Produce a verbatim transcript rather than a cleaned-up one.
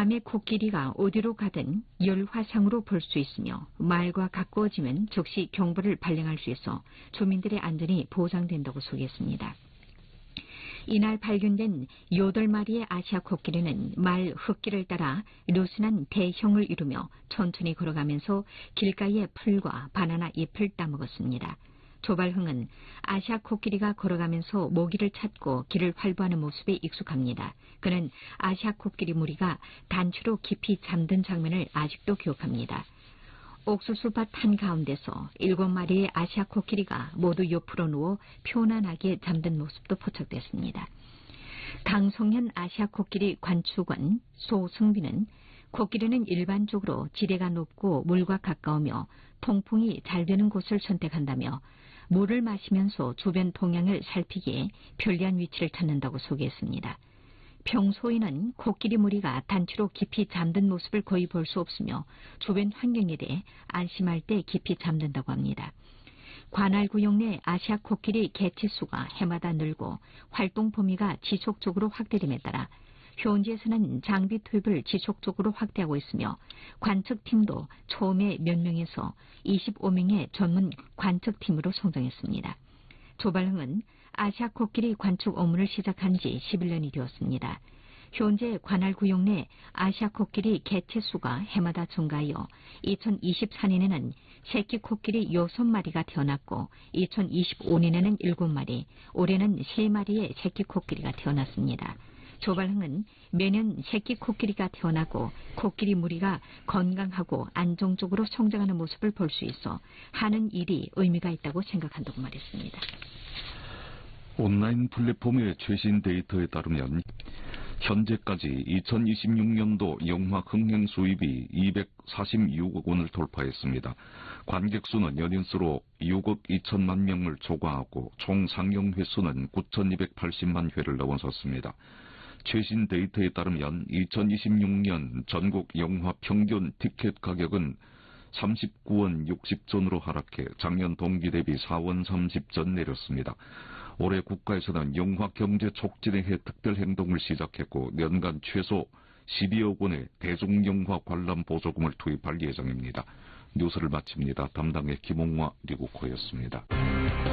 밤에 코끼리가 어디로 가든 열화상으로 볼 수 있으며 말과 가까워지면 즉시 경보를 발령할 수 있어 주민들의 안전이 보장된다고 소개했습니다. 이날 발견된 여덟 마리의 아시아 코끼리는 말 흙길을 따라 느슨한 대형을 이루며 천천히 걸어가면서 길가의 풀과 바나나 잎을 따먹었습니다. 조발흥은 아시아 코끼리가 걸어가면서 모기를 찾고 길을 활보하는 모습에 익숙합니다. 그는 아시아 코끼리 무리가 단추로 깊이 잠든 장면을 아직도 기억합니다. 옥수수밭 한가운데서 일곱 마리의 아시아 코끼리가 모두 옆으로 누워 편안하게 잠든 모습도 포착됐습니다. 강성현 아시아 코끼리 관축원 소승비는 코끼리는 일반적으로 지대가 높고 물과 가까우며 통풍이 잘 되는 곳을 선택한다며 물을 마시면서 주변 동향을 살피기에 편리한 위치를 찾는다고 소개했습니다. 평소에는 코끼리 무리가 단추로 깊이 잠든 모습을 거의 볼 수 없으며 주변 환경에 대해 안심할 때 깊이 잠든다고 합니다. 관할구역 내 아시아 코끼리 개체수가 해마다 늘고 활동 범위가 지속적으로 확대됨에 따라 현지에서는 장비 투입을 지속적으로 확대하고 있으며 관측팀도 처음에 몇 명에서 이십오 명의 전문 관측팀으로 성장했습니다. 조발흥은 아시아 코끼리 관측 업무를 시작한 지 십일 년이 되었습니다. 현재 관할구역 내 아시아 코끼리 개체수가 해마다 증가하여 이천이십사 년에는 새끼 코끼리 여섯 마리가 태어났고 이천이십오 년에는 일곱 마리, 올해는 세 마리의 새끼 코끼리가 태어났습니다. 조발흥은 매년 새끼 코끼리가 태어나고 코끼리 무리가 건강하고 안정적으로 성장하는 모습을 볼 수 있어 하는 일이 의미가 있다고 생각한다고 말했습니다. 온라인 플랫폼의 최신 데이터에 따르면 현재까지 이천이십육 년도 영화 흥행 수입이 이백사십육억 원을 돌파했습니다. 관객 수는 연인 수로 육억 이천만 명을 초과하고 총 상영 횟수는 구천이백팔십만 회를 넘어섰습니다. 최신 데이터에 따르면 이천이십육 년 전국 영화 평균 티켓 가격은 삼십구 원 육십 전으로 하락해 작년 동기 대비 사 원 삼십 전 내렸습니다. 올해 국가에서는 영화 경제 촉진에 해 특별 행동을 시작했고 연간 최소 십이억 원의 대중영화 관람 보조금을 투입할 예정입니다. 뉴스를 마칩니다. 담당의 김홍화 리포터였습니다.